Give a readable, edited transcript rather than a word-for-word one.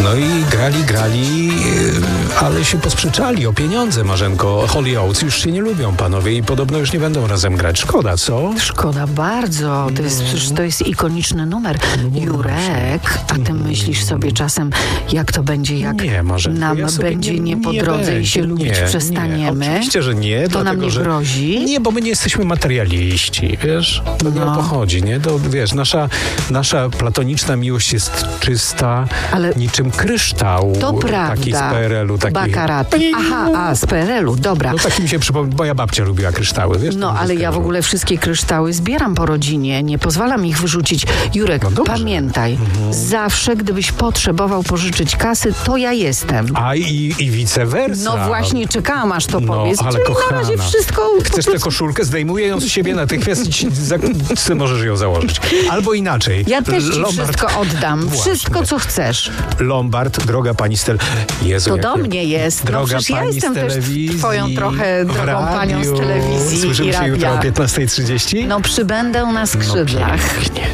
No i grali, ale się posprzeczali o pieniądze, Marzenko. Holy Oates już się nie lubią, panowie, i podobno już nie będą razem grać. Szkoda, co? Szkoda bardzo. To jest ikoniczny numer. Jurek, a ty myślisz sobie czasem, jak to będzie, jak Nie, Marzenko, nam ja sobie będzie nie po drodze będzie. i się lubić Nie, przestaniemy? Oczywiście, że nie. To dlatego, nam nie że grozi? Nie, bo my nie jesteśmy materialiści, wiesz? To nie o to chodzi, nie? To, wiesz, nasza platoniczna miłość jest czysta, Ale niczym kryształ. to Taki z prawda. PRL-u. Bakarat. Aha, z PRL-u, dobra. No tak mi się przypomina, moja babcia lubiła kryształy, wiesz? No, to ale ja w ogóle wszystkie kryształy zbieram po rodzinie, nie pozwalam ich wyrzucić. Jurek, No dobrze. pamiętaj, zawsze gdybyś potrzebował pożyczyć kasy, to ja jestem. A i vice versa. No właśnie, czekałam aż to No, powiedz. ale Czyli kochana, na razie wszystko... Chcesz tę koszulkę? Zdejmuję ją z siebie natychmiast i ty możesz ją założyć. Albo inaczej. Ja też ci Lombard. wszystko oddam. Właśnie. Wszystko, co chcesz. Lombard, droga pani Jezu, To jakie- do mnie jest. No Droga przecież ja pani jestem z też telewizji, twoją trochę w drogą radiu. panią z telewizji Słyszymy i się jutro o radia. 15:30? No przybędę na skrzydlach. Pięknie.